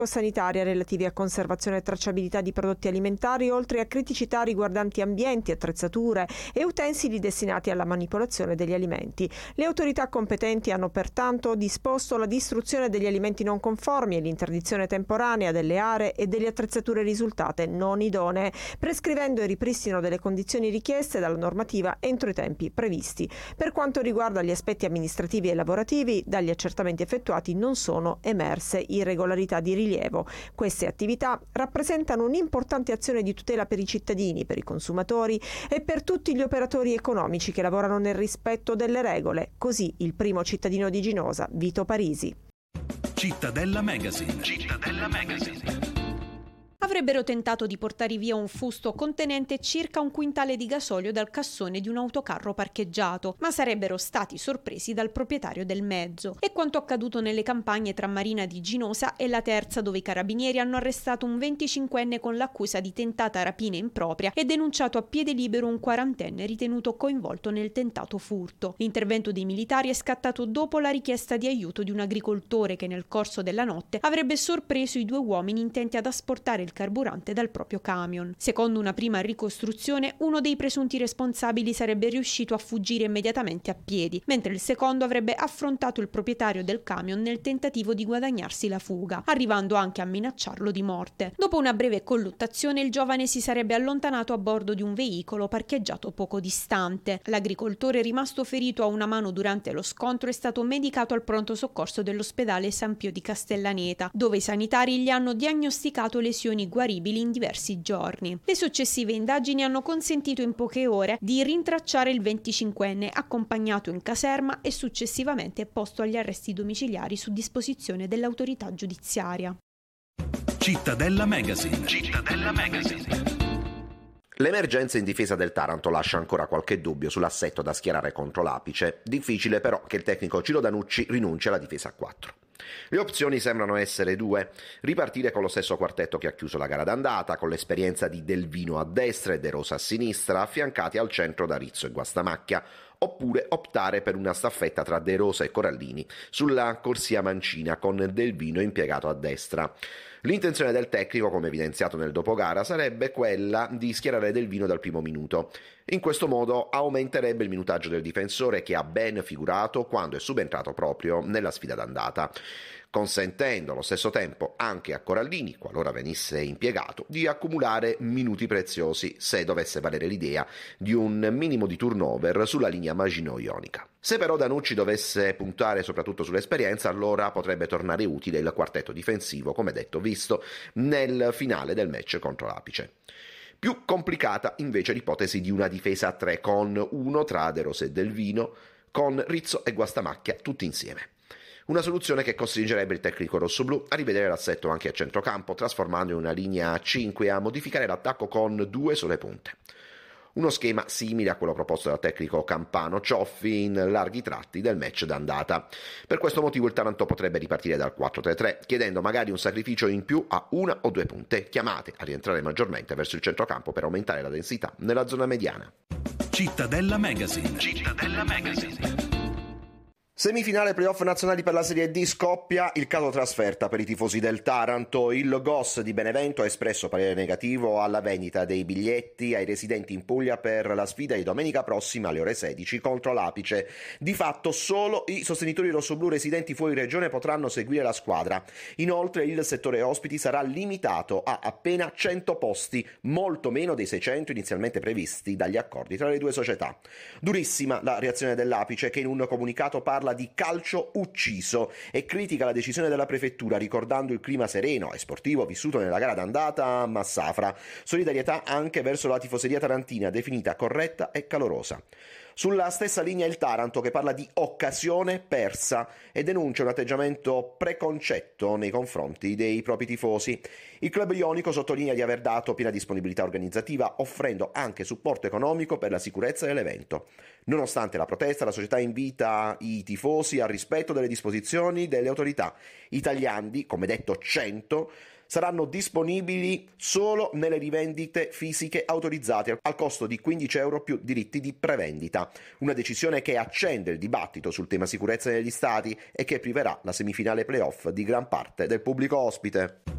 sanitaria relativi a conservazione e tracciabilità di prodotti alimentari, oltre a criticità riguardanti ambienti, attrezzature e utensili destinati alla manipolazione degli alimenti. Le autorità competenti hanno pertanto disposto la distruzione degli alimenti non conformi e l'interdizione temporanea delle aree e delle attrezzature risultate non idonee, prescrivendo il ripristino delle condizioni richieste dalla normativa entro i tempi previsti. Per quanto riguarda gli aspetti amministrativi e lavorativi, dagli accertamenti effettuati non sono emerse irregolarità di rilievo. Queste attività rappresentano un'importante azione di tutela per i cittadini, per i consumatori e per tutti gli operatori economici che lavorano nel rispetto delle regole. Così il primo cittadino di Ginosa, Vito Parisi. Cittadella Magazine. Cittadella Magazine. Avrebbero tentato di portare via un fusto contenente circa 1 quintale di gasolio dal cassone di un autocarro parcheggiato, ma sarebbero stati sorpresi dal proprietario del mezzo. È quanto accaduto nelle campagne tra Marina di Ginosa e La Terza, dove i carabinieri hanno arrestato un 25enne con l'accusa di tentata rapina impropria e denunciato a piede libero un 40enne ritenuto coinvolto nel tentato furto. L'intervento dei militari è scattato dopo la richiesta di aiuto di un agricoltore che nel corso della notte avrebbe sorpreso i 2 uomini intenti ad asportare il carburante dal proprio camion. Secondo una prima ricostruzione, uno dei presunti responsabili sarebbe riuscito a fuggire immediatamente a piedi, mentre il secondo avrebbe affrontato il proprietario del camion nel tentativo di guadagnarsi la fuga, arrivando anche a minacciarlo di morte. Dopo una breve colluttazione, il giovane si sarebbe allontanato a bordo di un veicolo parcheggiato poco distante. L'agricoltore, rimasto ferito a una mano durante lo scontro, è stato medicato al pronto soccorso dell'ospedale San Pio di Castellaneta, dove i sanitari gli hanno diagnosticato lesioni guaribili in diversi giorni. Le successive indagini hanno consentito in poche ore di rintracciare il 25enne, accompagnato in caserma e successivamente posto agli arresti domiciliari su disposizione dell'autorità giudiziaria. Cittadella Magazine. Cittadella Magazine. L'emergenza in difesa del Taranto lascia ancora qualche dubbio sull'assetto da schierare contro l'Apice. Difficile però che il tecnico Ciro Danucci rinunci alla difesa a 4. Le opzioni sembrano essere 2: ripartire con lo stesso quartetto che ha chiuso la gara d'andata, con l'esperienza di Delvino a destra e De Rosa a sinistra, affiancati al centro da Rizzo e Guastamacchia, oppure optare per una staffetta tra De Rosa e Corallini sulla corsia mancina con Delvino impiegato a destra. L'intenzione del tecnico, come evidenziato nel dopogara, sarebbe quella di schierare Delvino dal primo minuto. In questo modo aumenterebbe il minutaggio del difensore, che ha ben figurato quando è subentrato proprio nella sfida d'andata, consentendo allo stesso tempo anche a Corallini, qualora venisse impiegato, di accumulare minuti preziosi se dovesse valere l'idea di un minimo di turnover sulla linea Maginot-Ionica. Se però Danucci dovesse puntare soprattutto sull'esperienza, allora potrebbe tornare utile il quartetto difensivo, come detto, visto nel finale del match contro l'Apice. Più complicata invece l'ipotesi di una difesa a 3 con uno tra De Rosa e Delvino, con Rizzo e Guastamacchia tutti insieme. Una soluzione che costringerebbe il tecnico rossoblù a rivedere l'assetto anche a centrocampo, trasformando in una linea a 5 e a modificare l'attacco con 2 sole punte. Uno schema simile a quello proposto dal tecnico campano Cioffi in larghi tratti del match d'andata. Per questo motivo il Taranto potrebbe ripartire dal 4-3-3, chiedendo magari un sacrificio in più a 1 o 2 punte, chiamate a rientrare maggiormente verso il centrocampo per aumentare la densità nella zona mediana. Cittadella Magazine. Cittadella Magazine. Semifinale playoff nazionali per la Serie D, scoppia il caso trasferta per i tifosi del Taranto. Il GOS di Benevento ha espresso parere negativo alla vendita dei biglietti ai residenti in Puglia per la sfida di domenica prossima alle ore 16 contro l'Apice. Di fatto solo i sostenitori rossoblù residenti fuori regione potranno seguire la squadra. Inoltre il settore ospiti sarà limitato a appena 100 posti, molto meno dei 600 inizialmente previsti dagli accordi tra le due società. Durissima la reazione dell'Apice, che in un comunicato parla di calcio ucciso e critica la decisione della prefettura, ricordando il clima sereno e sportivo vissuto nella gara d'andata a Massafra. Solidarietà anche verso la tifoseria tarantina, definita corretta e calorosa. Sulla stessa linea il Taranto, che parla di occasione persa e denuncia un atteggiamento preconcetto nei confronti dei propri tifosi. Il club ionico sottolinea di aver dato piena disponibilità organizzativa, offrendo anche supporto economico per la sicurezza dell'evento. Nonostante la protesta, la società invita i tifosi al rispetto delle disposizioni delle autorità. I tagliandi, come detto 100, saranno disponibili solo nelle rivendite fisiche autorizzate al costo di €15 più diritti di prevendita. Una decisione che accende il dibattito sul tema sicurezza negli stadi e che priverà la semifinale playoff di gran parte del pubblico ospite.